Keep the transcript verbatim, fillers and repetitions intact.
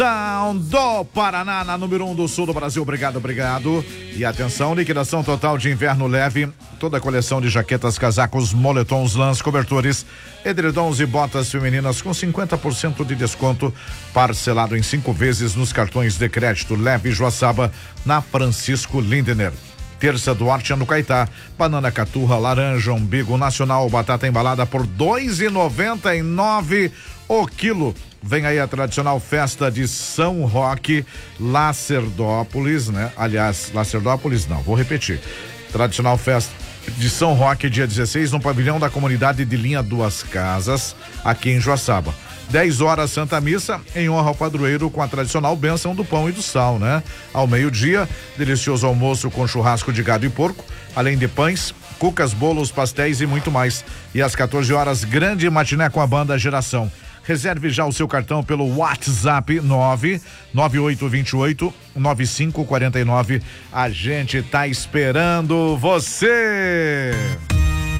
Town do Paraná, na número um do sul do Brasil. Obrigado, obrigado. E atenção, liquidação total de inverno leve. Toda a coleção de jaquetas, casacos, moletons, lãs, cobertores, edredons e botas femininas com cinquenta por cento de desconto, parcelado em cinco vezes nos cartões de crédito Leve Joaçaba, na Francisco Lindner. Terça Duarte no Caetá, banana caturra, laranja, umbigo nacional, batata embalada por dois e noventa e nove o quilo. Vem aí a tradicional festa de São Roque, Lacerdópolis, né? Aliás, Lacerdópolis não, vou repetir. Tradicional festa de São Roque, dia dezesseis, no pavilhão da comunidade de Linha Duas Casas, aqui em Joaçaba. dez horas, Santa Missa, em honra ao padroeiro, com a tradicional bênção do pão e do sal, né? Ao meio-dia, delicioso almoço com churrasco de gado e porco, além de pães, cucas, bolos, pastéis e muito mais. E às quatorze horas, grande matiné com a banda Geração. Reserve já o seu cartão pelo WhatsApp nove nove oito dois oito nove cinco quatro nove. A gente tá esperando você.